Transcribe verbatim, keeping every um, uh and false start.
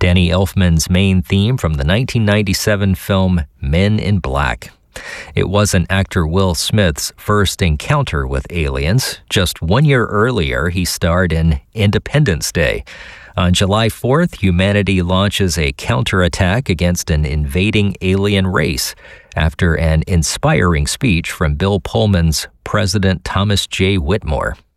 Danny Elfman's main theme from the nineteen ninety-seven film Men in Black. It wasn't actor Will Smith's first encounter with aliens. Just one year earlier, he starred in Independence Day. On July fourth, humanity launches a counterattack against an invading alien race after an inspiring speech from Bill Pullman's President Thomas J. Whitmore.